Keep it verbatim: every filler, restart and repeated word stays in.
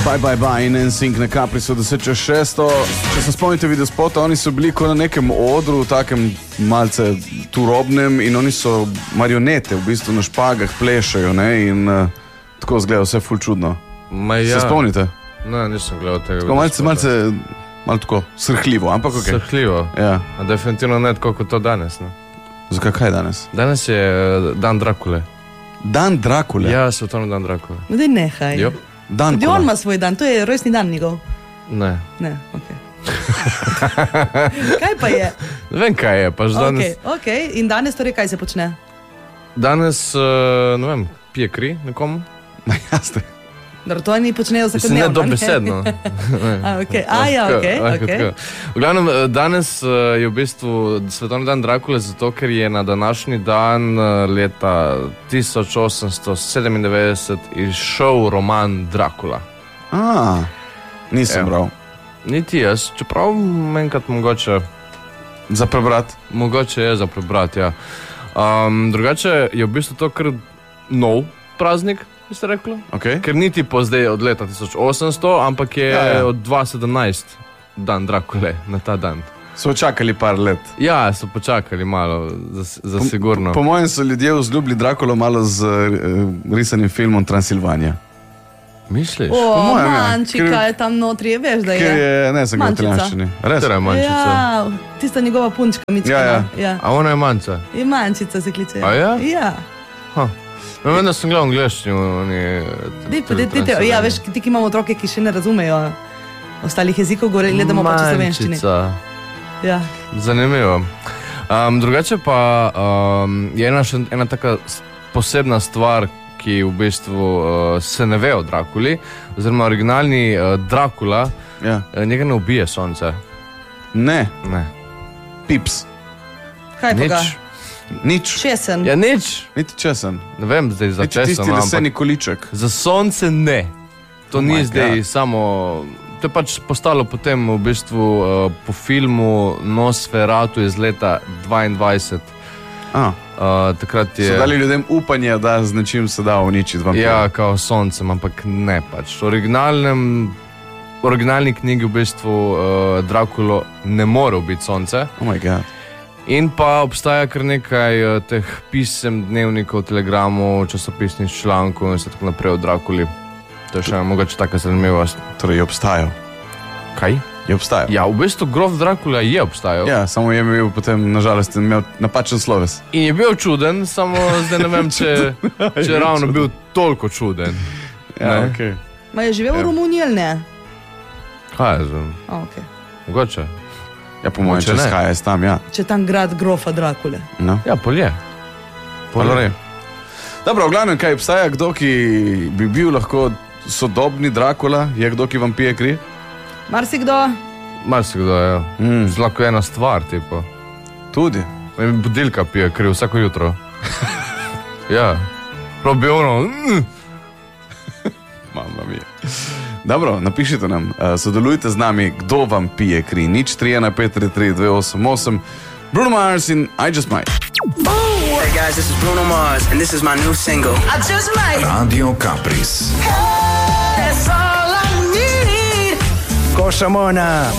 Bye, bye, bye in N Sync na Capri so deset čez šesto. Če se spomnite video spota, oni so bili kot na nekem odru, takem malce turobnem in oni so marionete, v bistvu na špagah plešajo, ne, in uh, tako izgleda vse ful čudno. Ma ja. Se spomnite? Ne, nisem gledal tega. Tako malce, malce, malo tako srhljivo, ampak ok. Srhljivo? Ja. A definitivno ne tako kot to danes, ne? Zakaj, kaj je danes? Danes je dan Drakule. Dan Drakule? Ja, svetovni dan Drakule. No, daj nehaj. Jo. Dan Tudi on ima svoj dan, to je rojstni dan njegov. Ne. Ne, ok. Kaj pa je? Ne vem, kaj je, pač danes... Ok, ok, in danes torej kaj se počne? Danes, uh, ne vem, pije kri nekomu. Jasne. Dobro, to oni počnejo Mislim, vsakodnevno. ne dobesedno. A, ok, a ja, ok, ok. V glavnem, danes uh, je v bistvu svetovni dan Drakule, zato ker je na današnji dan uh, leta tisoč osemsto sedemindevetdeset izšel roman Drakula. A, nisem bral. Niti jaz, čeprav enkrat mogoče... Za prebrat? Mogoče je za prebrat, ja. Um, drugače je v bistvu to kar nov praznik, bi se reklo. Okay. Ker niti po zdaj od leta tisoč osemsto, ampak je ja, ja. od dva tisoč sedemnajst dan Drakule, na ta dan. So čakali par let. Ja, so počakali malo, za, za po, sigurno. Po, po mojem so ljudje vzljubili Drakulo malo z uh, risanim filmom Transilvanija. Misliš? O, mojem, Mančika ja. je tam notri, veš, da je. Ker je, ne, sem ga v italijanščini. Res? Ker je Mančica. Ja, tista njegova punčka, Mička. Ja, ja. ja. A ona je Manca? Je Mančica se kliče. A ja? Ja. Ha. No, vem, da sem gledal angleščino. Ja, veš, ti, ki imamo otroke, ki še ne razumejo ostalih jezikov, gore gledamo pa če slovenščini. Mančica. Ja. Zanimivo. Um, drugače pa um, je ena, še, ena taka posebna stvar, ki v bistvu uh, se ne ve o Drakuli, oziroma originalni uh, Drakula, ja. uh, njega ne ubije sonce. Ne. Ne. Pips. Kaj pa ga? Nič. Česen. Ja, nič. Niti česen. Ne vem zdaj za česen, tisti leseni količek. Za sonce ne. To oh ni zdaj God. samo... To je pač postalo potem v bistvu uh, po filmu Nosferatu iz leta dvaindvajset. A. Uh, takrat je... So dali ljudem upanje, da z nečim se da uničiti vampir. Ja, kao soncem, ampak ne pač. V originalnem, originalni knjigi v bistvu uh, Drakulo ne more ubiti sonce. Oh my God. In pa obstaja kar nekaj uh, teh pisem, dnevnikov, telegramov, časopisnih člankov in se tako naprej o Drakuli. To je še mogoče taka zanimivost. Torej je obstajal. Kaj? Je obstajal. Ja, v bistvu grof Drakula je obstajal. Ja, samo je imel potem, nažalost, imel napačen sloves. In je bil čuden, samo zdaj ne vem, če, če ravno bil toliko čuden. Ja, okej. Okay. Ma je živel v Romuniji ali ne? Kaj je zvem? A, okej. Mogoče. Ja, po mojem, če skaja je tam, ja. Če tam grad grofa Drakule. No. Ja, polje. Polje. Dobro, v glavnem, kaj obstaja kdo, ki bi bil lahko sodobni Drakula? Je kdo, ki vam pije kri? Marsikdo? Marsikdo, ja. Mm. Zlako ena stvar, tipo. Tudi? Budilka pije kri vsako jutro. Ja. Prav bi ono... Mamma mia. Dobro, napišite nam, uh, sodelujte z nami, kdo vam pije kri. Nič tri ena pet tri tri dve osem osem. Bruno Mars in I Just Might. Hey guys, this is Bruno Mars and this is my new single. I Just Might. Radio Capris. Hey, that's all I need. Košamona.